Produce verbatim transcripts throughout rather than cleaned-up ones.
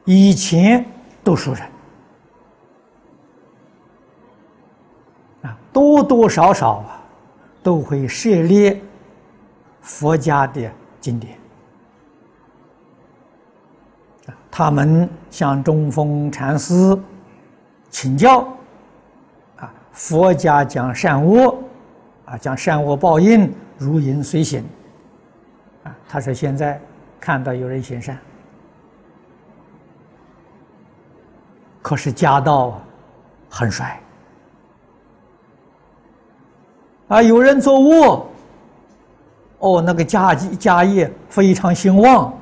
以前读书人啊，多多少少啊，都会涉猎佛家的经典。他们向中峰禅师请教啊，佛家讲善恶啊，讲善恶报应，如影随形啊。他说现在看到有人行善，可是家道很衰啊，有人做恶，哦，那个家家业非常兴旺。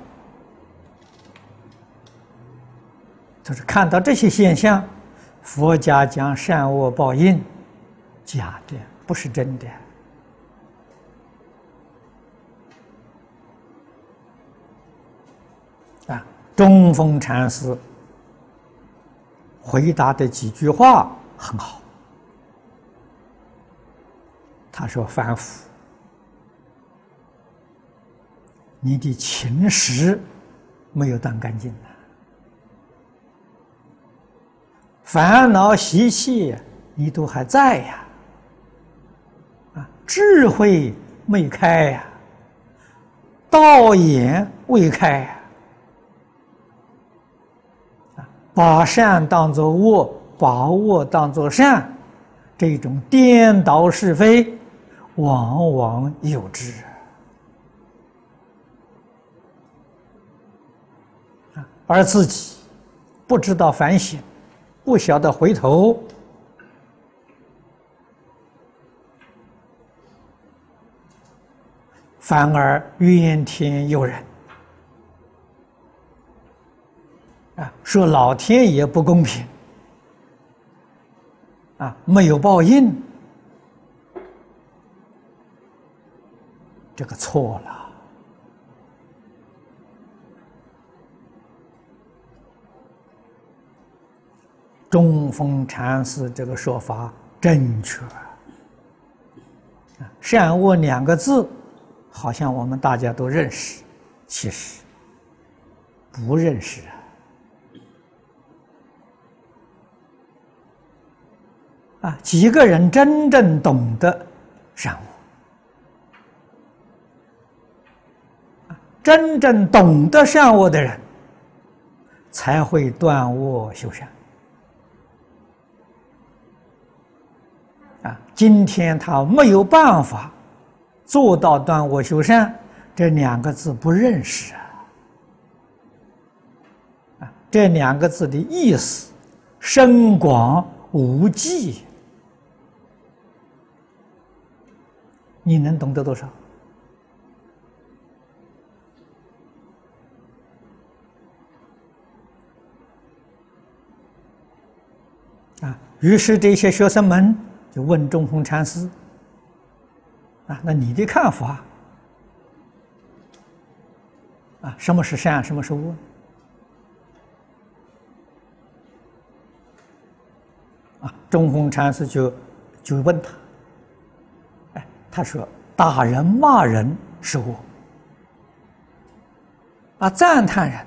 就是看到这些现象，佛家讲善恶报应，假的，不是真的。啊，中峰禅师回答的几句话很好。他说：“凡夫，你的情识没有断干净。烦恼习气你都还在呀，啊，智慧没开呀，道眼未开呀，啊，把善当作恶，把恶当作善，这种颠倒是非，往往有之。啊，而自己不知道反省。”不晓得回头，反而怨天尤人啊，说老天爷不公平啊，没有报应，这个错了。中峰禅师这个说法正确。善恶两个字，好像我们大家都认识，其实不认识啊！啊，几个人真正懂得善恶，真正懂得善恶的人，才会断恶修善。啊，今天他没有办法做到断恶修善，这两个字不认识啊！啊，这两个字的意思深广无际，你能懂得多少？啊，于是这些学生们就问中峰禅师：“啊，那你的看法啊？什么是善，什么是恶？”啊，中峰禅师就就问他：“哎，他说打人骂人是恶，啊，赞叹人、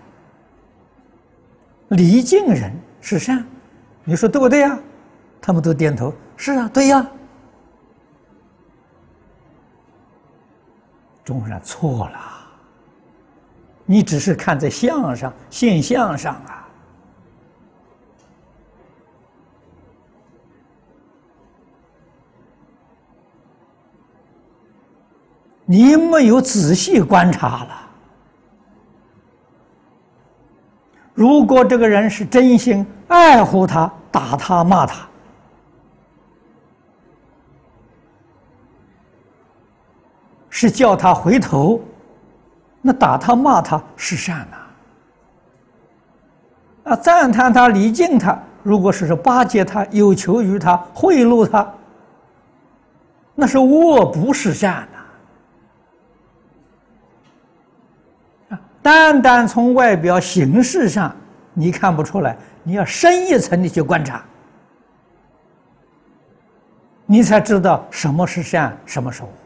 礼敬人是善，你说对不对呀？”他们都点头：“是啊，对呀。”中峰禅师错了，你只是看在相上、现象上啊，你没有仔细观察了。如果这个人是真心爱护他，打他骂他，是叫他回头，那打他骂他是善呐。啊，赞叹他、礼敬他，如果是说巴结他、有求于他、贿赂他，那是恶，不是善呐。啊，单单从外表形式上你看不出来，你要深一层的去观察，你才知道什么是善，什么是恶。